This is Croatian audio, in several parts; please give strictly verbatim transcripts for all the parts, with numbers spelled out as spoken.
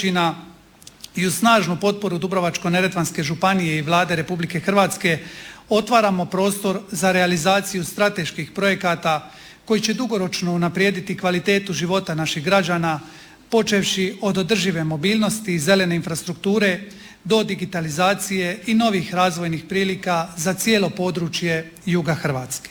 općina i uz snažnu potporu Dubrovačko-neretvanske županije i Vlade Republike Hrvatske otvaramo prostor za realizaciju strateških projekata koji će dugoročno unaprijediti kvalitetu života naših građana, počevši od održive mobilnosti i zelene infrastrukture do digitalizacije i novih razvojnih prilika za cijelo područje juga Hrvatske.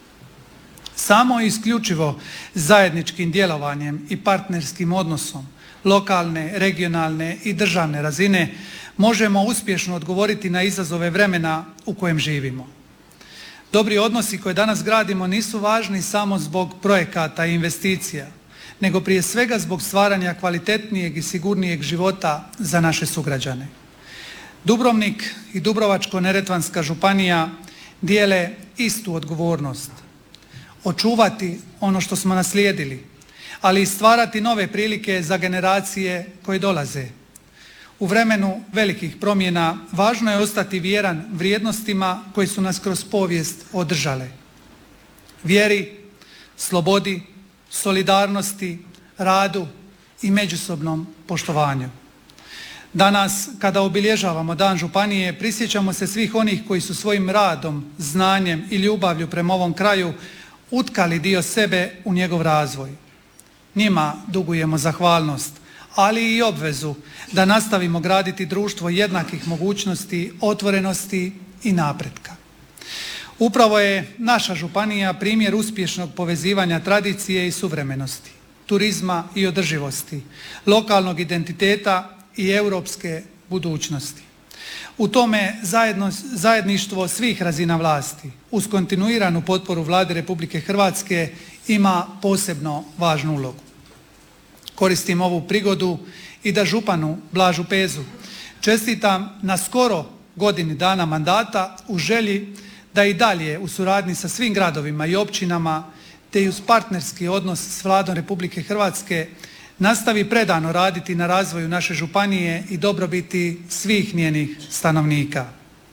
Samo i isključivo zajedničkim djelovanjem i partnerskim odnosom lokalne, regionalne i državne razine možemo uspješno odgovoriti na izazove vremena u kojem živimo. Dobri odnosi koje danas gradimo nisu važni samo zbog projekata i investicija, nego prije svega zbog stvaranja kvalitetnijeg i sigurnijeg života za naše sugrađane. Dubrovnik i Dubrovačko-neretvanska županija dijele istu odgovornost. Očuvati ono što smo naslijedili, ali i stvarati nove prilike za generacije koje dolaze. U vremenu velikih promjena važno je ostati vjeran vrijednostima koji su nas kroz povijest održale. Vjeri, slobodi, solidarnosti, radu i međusobnom poštovanju. Danas, kada obilježavamo Dan županije, prisjećamo se svih onih koji su svojim radom, znanjem i ljubavlju prema ovom kraju utkali dio sebe u njegov razvoj. Njima dugujemo zahvalnost, ali i obvezu da nastavimo graditi društvo jednakih mogućnosti, otvorenosti i napretka. Upravo je naša županija primjer uspješnog povezivanja tradicije i suvremenosti, turizma i održivosti, lokalnog identiteta i europske budućnosti. U tome zajedno, zajedništvo svih razina vlasti uz kontinuiranu potporu Vlade Republike Hrvatske ima posebno važnu ulogu. Koristim ovu prigodu i da županu Blažu Pezu čestitam na skoro godini dana mandata u želji da i dalje u suradnji sa svim gradovima i općinama te i uz partnerski odnos s Vladom Republike Hrvatske nastavi predano raditi na razvoju naše županije i dobrobiti svih njenih stanovnika.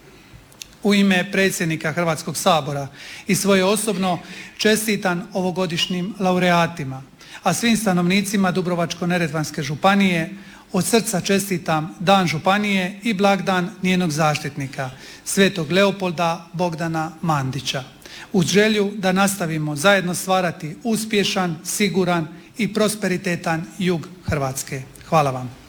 U ime predsjednika Hrvatskog sabora i svoje osobno čestitam ovogodišnjim laureatima, a svim stanovnicima Dubrovačko-neretvanske županije od srca čestitam Dan županije i blagdan njenog zaštitnika, Svetog Leopolda Bogdana Mandića, uz želju da nastavimo zajedno stvarati uspješan, siguran i prosperitetan jug Hrvatske. Hvala vam.